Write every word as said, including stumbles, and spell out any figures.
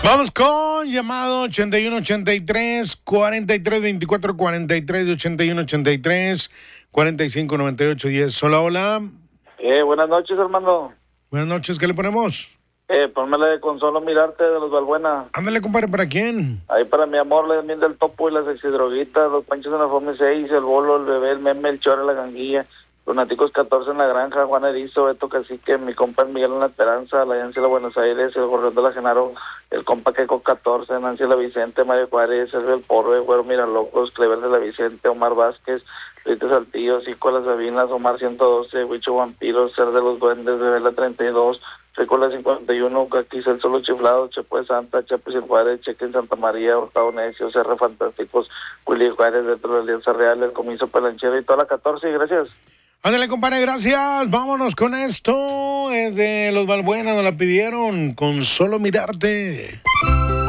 Vamos con llamado ochenta y uno ochenta y tres cuarenta y tres veinticuatro cuarenta y tres ochenta y uno ochenta y tres cuarenta y cinco noventa y ocho diez. Hola, hola. Eh, buenas noches, hermano. Buenas noches, ¿qué le ponemos? Eh, ponmela de Consuelo Mirarte de los Balbuena. Ándale, compadre, ¿para quién? Ahí para mi amor, la enmienda del Topo y las exidroguitas, los Panchos en la Fome seis, el Bolo, el Bebé, el Meme, el Chore, la Ganguilla, los Naticos catorce en la Granja, Juan Erizo, Beto Cacique, mi compa el Miguel en la Esperanza, la Yancy de Buenos Aires, el Gorrión de la Genaro, el compa Queco catorce, Nancy la Vicente, Mario Juárez, Sergio el Porro, Güero Miralocos, Clever de la Vicente, Omar Vázquez, Rita Saltillo, Cico las Sabinas, Omar ciento doce, Huicho Vampiro, Ser de los Duendes, Bebé la treinta y dos, Ricola cincuenta y uno, Caquis el Solo Chiflado, Chepo de Santa, Chapis el Juárez, Cheque en Santa María, Hurtado Necio, Cerro Fantásticos, Willy Juárez dentro de la Alianza Real, el Comiso Pelanchero y toda la catorce, y gracias. Ándale, compadre, gracias. Vámonos con esto. Es de los Balbuena, nos la pidieron con solo mirarte.